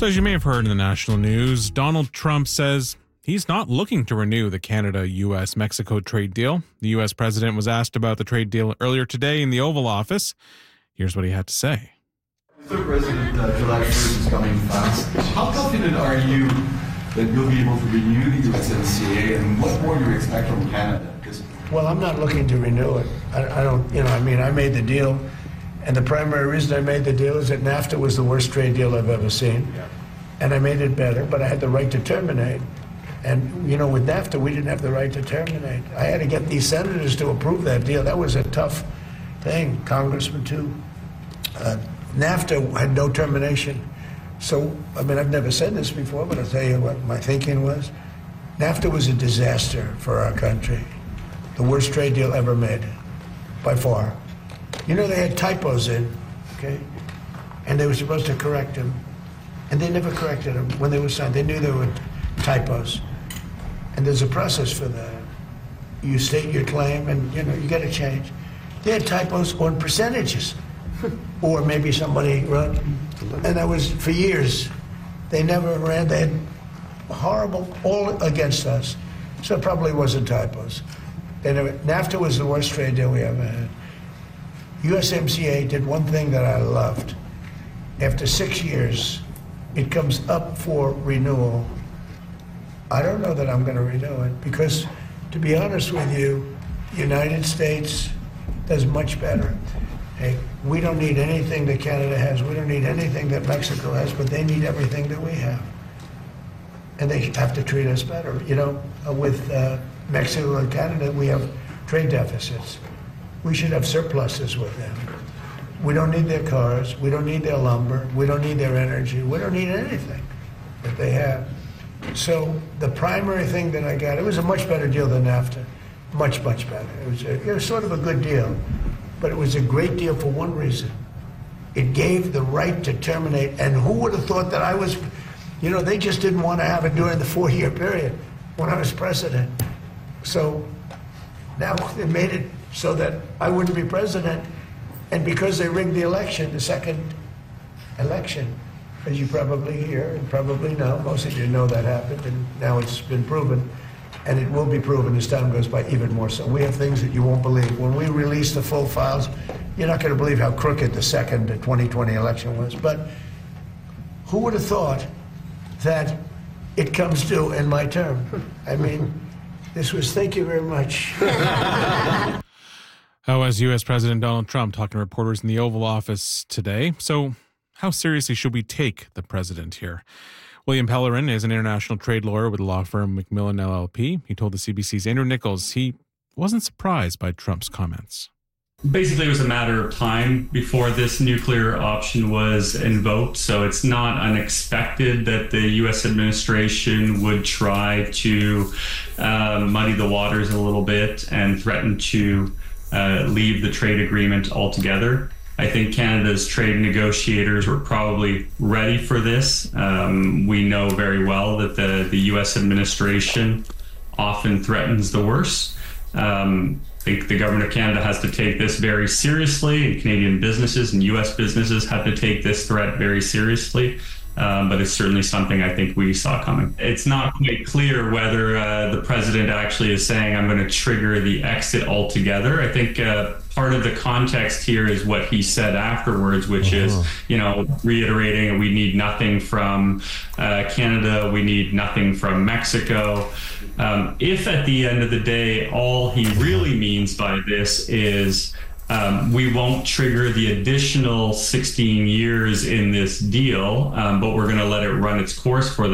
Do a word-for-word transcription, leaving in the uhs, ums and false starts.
So as you may have heard in the national news, Donald Trump says he's not looking to renew the Canada-U S Mexico trade deal. The U S president was asked about the trade deal earlier today in the Oval Office. Here's what he had to say. Mister President, uh, July first is coming fast. How confident are you that you'll be able to renew the U S M C A, and what more do you expect from Canada? Because Well, I'm not looking to renew it. I, I don't, you know, I mean, I made the deal, and the primary reason I made the deal is that NAFTA was the worst trade deal I've ever seen. Yeah. And I made it better, but I had the right to terminate. And, you know, with NAFTA, we didn't have the right to terminate. I had to get these senators to approve that deal. That was a tough thing, Congressman, too. Uh, NAFTA had no termination. So, I mean, I've never said this before, but I'll tell you what my thinking was. NAFTA was a disaster for our country. The worst trade deal ever made, by far. You know, they had typos in, okay? And they were supposed to correct them. And they never corrected them when they were signed. They knew there were typos. And there's a process for that. You state your claim and, you know, you got to change. They had typos on percentages. Or maybe somebody wrote, and that was for years. They never ran, they had horrible, all against us. So it probably wasn't typos. They never, NAFTA was the worst trade deal we ever had. U S M C A did one thing that I loved. After six years, it comes up for renewal. I don't know that I'm going to renew it because, to be honest with you, the United States does much better. Hey, we don't need anything that Canada has. We don't need anything that Mexico has, but they need everything that we have. And they have to treat us better. You know, with uh, Mexico and Canada, we have trade deficits. We should have surpluses with them. We don't need their cars. We don't need their lumber. We don't need their energy. We don't need anything that they have. So the primary thing that I got, it was a much better deal than NAFTA. Much, much better. It was, a, it was sort of a good deal. But it was a great deal for one reason. It gave the right to terminate. And who would have thought that I was, you know, they just didn't want to have it during the four-year period when I was president. So now they made it so that I wouldn't be president. And because they rigged the election, the second election, as you probably hear and probably know, most of you know that happened, and now it's been proven. And it will be proven as time goes by even more so. We have things that you won't believe. When we release the full files, you're not going to believe how crooked the second twenty twenty election was. But who would have thought that it comes due in my term? I mean, this was, thank you very much. How was U S President Donald Trump talking to reporters in the Oval Office today? So how seriously should we take the president here? William Pellerin is an international trade lawyer with the law firm Macmillan L L P. He told the C B C's Andrew Nichols he wasn't surprised by Trump's comments. Basically, it was a matter of time before this nuclear option was invoked. So it's not unexpected that the U S administration would try to uh, muddy the waters a little bit and threaten to uh, leave the trade agreement altogether. I think Canada's trade negotiators were probably ready for this. Um, we know very well that the, the U S administration often threatens the worst. Um, I think the government of Canada has to take this very seriously, and Canadian businesses and U S businesses have to take this threat very seriously. Um, but it's certainly something I think we saw coming. It's not quite clear whether uh, the president actually is saying, I'm going to trigger the exit altogether. I think uh, part of the context here is what he said afterwards, which uh-huh. is, you know, reiterating we need nothing from uh, Canada, we need nothing from Mexico. Um, if at the end of the day, all he really means by this is Um, we won't trigger the additional sixteen years in this deal, um, but we're going to let it run its course for